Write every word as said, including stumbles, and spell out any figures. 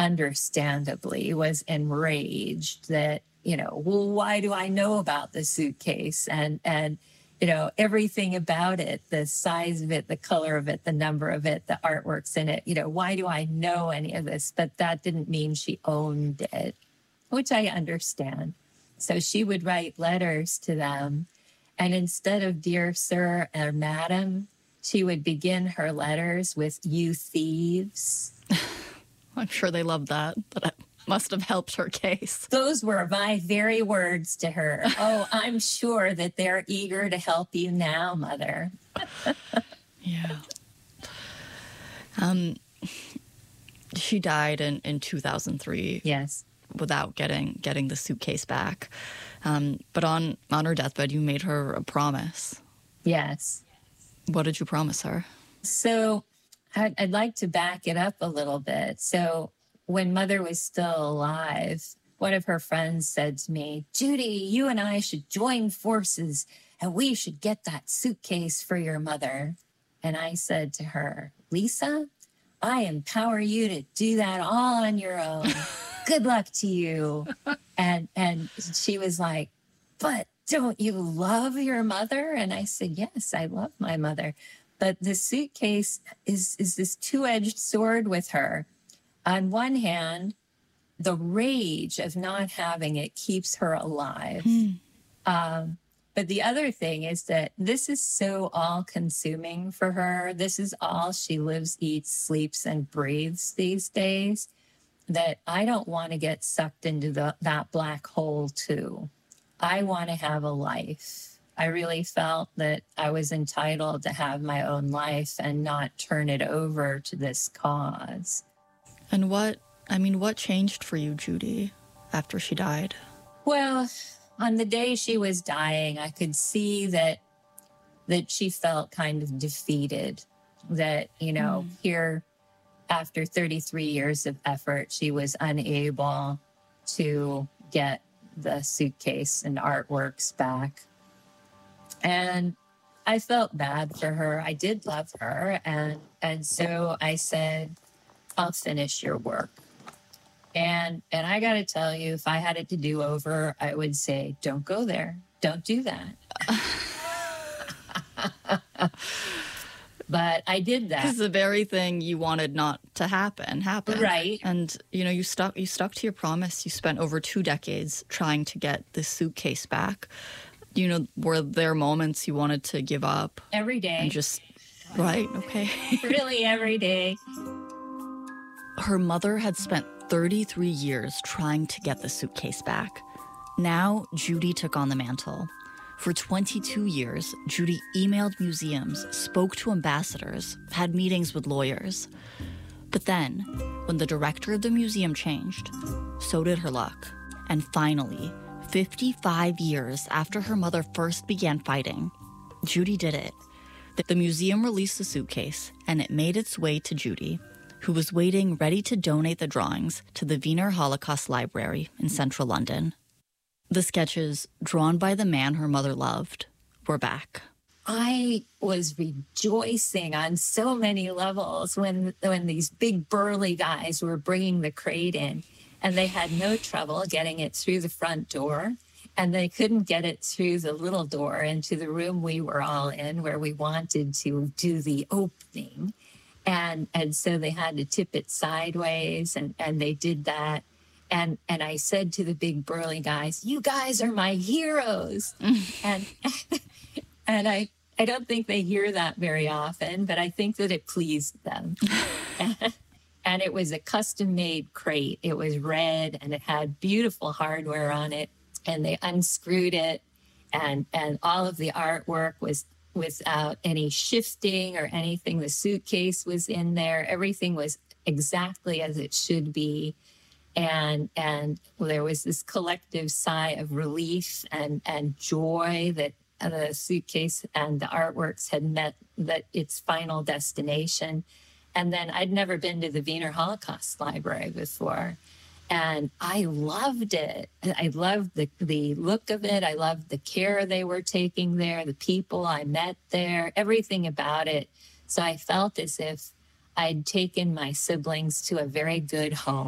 understandably was enraged that, you know, well, why do I know about the suitcase? And, and, you know, everything about it, the size of it, the color of it, the number of it, the artworks in it, you know, why do I know any of this? But that didn't mean she owned it, which I understand. So she would write letters to them. And instead of dear sir or madam, she would begin her letters with you thieves. I'm sure they loved that. That must have helped her case. Those were my very words to her. Oh, I'm sure that they're eager to help you now, Mother. Yeah. Um, she died in, in two thousand three. Yes. Without getting getting the suitcase back. Um, but on, on her deathbed, you made her a promise. Yes. What did you promise her? So I'd, I'd like to back it up a little bit. So when Mother was still alive, one of her friends said to me, Judy, you and I should join forces and we should get that suitcase for your mother. And I said to her, Lisa, I empower you to do that all on your own. Good luck to you. And and she was like, but don't you love your mother? And I said, yes, I love my mother. But the suitcase is, is this two-edged sword with her. On one hand, the rage of not having it keeps her alive. Mm. Um, but the other thing is that this is so all-consuming for her. This is all she lives, eats, sleeps, and breathes these days, that I don't want to get sucked into the, that black hole too. I want to have a life. I really felt that I was entitled to have my own life and not turn it over to this cause. And what, I mean, what changed for you, Judy, after she died? Well, on the day she was dying, I could see that that she felt kind of defeated, that, you know, mm. here, after thirty-three years of effort, she was unable to get the suitcase and artworks back. And I felt bad for her. I did love her. And, and so I said, I'll finish your work. And, and I got to tell you, if I had it to do over, I would say, don't go there. Don't do that. But I did that. This is the very thing you wanted not to happen, happen. Right. And, you know, you stuck, you stuck to your promise. You spent over two decades trying to get this suitcase back. You know, were there moments you wanted to give up? Every day. And just, right, okay. Really every day. Her mother had spent thirty-three years trying to get the suitcase back. Now, Judy took on the mantle. For twenty-two years, Judy emailed museums, spoke to ambassadors, had meetings with lawyers. But then, when the director of the museum changed, so did her luck. And finally, fifty-five years after her mother first began fighting, Judy did it. The museum released the suitcase, and it made its way to Judy, who was waiting ready to donate the drawings to the Wiener Holocaust Library in central London. The sketches, drawn by the man her mother loved, were back. I was rejoicing on so many levels when, when these big burly guys were bringing the crate in, and they had no trouble getting it through the front door, and they couldn't get it through the little door into the room we were all in where we wanted to do the opening. And and so they had to tip it sideways, and, and they did that. And and I said to the big burly guys, you guys are my heroes. and and I, I don't think they hear that very often, but I think that it pleased them. And it was a custom-made crate. It was red, and it had beautiful hardware on it. And they unscrewed it, and, and all of the artwork was without any shifting or anything. The suitcase was in there. Everything was exactly as it should be. And and there was this collective sigh of relief and, and joy that the suitcase and the artworks had met that its final destination. And then I'd never been to the Wiener Holocaust Library before. And I loved it. I loved the, the look of it. I loved the care they were taking there, the people I met there, everything about it. So I felt as if I'd taken my siblings to a very good home.